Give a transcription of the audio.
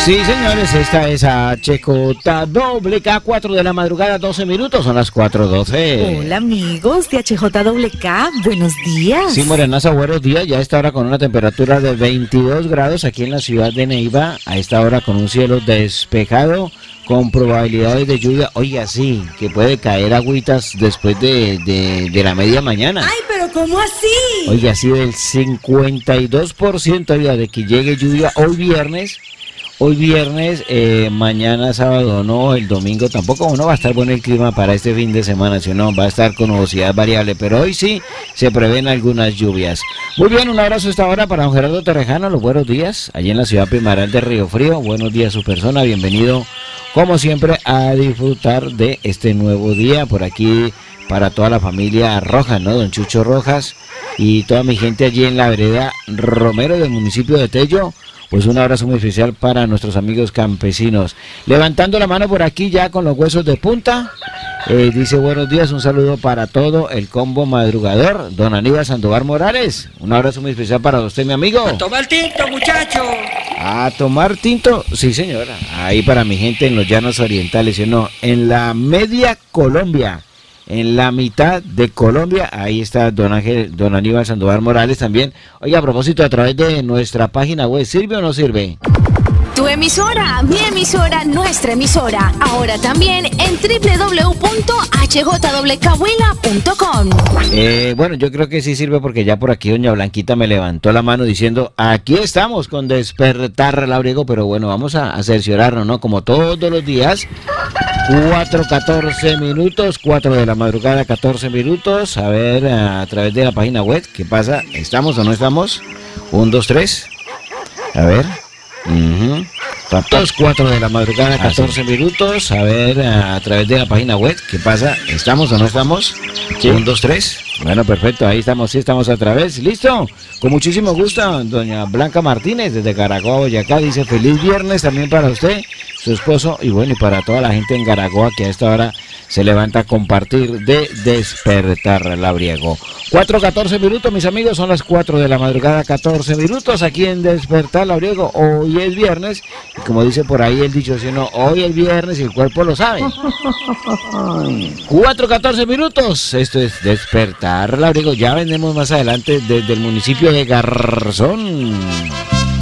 Sí, señores, esta es HJWK, 4 de la madrugada, 12 minutos, son las 4:12. Hola amigos de HJWK, buenos días. Sí, Morenaza, buenos días, ya a esta hora con una temperatura de 22 grados aquí en la ciudad de Neiva, a esta hora con un cielo despejado, con probabilidades de lluvia, oiga, sí, que puede caer agüitas después de la media mañana. Ay, pero ¿cómo así? Oiga, sí, del 52%, oiga, de que llegue lluvia hoy viernes, mañana sábado no, el domingo tampoco, no va a estar bueno el clima para este fin de semana, sino va a estar con nubosidad variable, pero hoy sí se prevén algunas lluvias. Muy bien, un abrazo a esta hora para don Gerardo Terrejano, los buenos días, allí en la ciudad primaral de Río Frío, buenos días su persona, bienvenido como siempre a disfrutar de este nuevo día, por aquí para toda la familia Rojas, ¿no? Don Chucho Rojas y toda mi gente allí en la vereda Romero del municipio de Tello. Pues un abrazo muy especial para nuestros amigos campesinos. Levantando la mano por aquí ya con los huesos de punta. Dice buenos días, un saludo para todo el combo madrugador. Don Aníbal Sandoval Morales. Un abrazo muy especial para usted, mi amigo. A tomar tinto, muchacho. A tomar tinto, sí señora. Ahí para mi gente en los llanos orientales, ¿no? En la media Colombia. En la mitad de Colombia, ahí está don Aníbal Sandoval Morales también. Oiga, a propósito, a través de nuestra página web, ¿sirve o no sirve? Tu emisora, mi emisora, nuestra emisora. Ahora también en www.hjwk.com. Bueno, yo creo que sí sirve porque ya por aquí doña Blanquita me levantó la mano diciendo, aquí estamos con Despertar Labriego, pero bueno, vamos a cerciorarnos, ¿no? Como todos los días, 4:14 minutos, 4 de la madrugada, 14 minutos. A ver, a través de la página web, ¿qué pasa? ¿Estamos o no estamos? 1, 2, 3. A ver. 4 de la madrugada, 14 minutos. A ver, a través de la página web, ¿qué pasa? ¿Estamos o no estamos? Sí. 1, 2, 3. Bueno, perfecto, ahí estamos, sí estamos a través. ¿Listo? Con muchísimo gusto, doña Blanca Martínez, desde Caragoa, Boyacá, dice feliz viernes también para usted, su esposo, y bueno, y para toda la gente en Caragoa que a esta hora se levanta a compartir de Despertar Labriego. 4:14 minutos, mis amigos, son las 4 de la madrugada, 14 minutos aquí en Despertar Labriego. Hoy es viernes, y como dice por ahí el dicho, si no, hoy es viernes y el cuerpo lo sabe. 4:14 minutos, esto es Despertar Labriego. Ya vendremos más adelante desde el municipio de Garzón.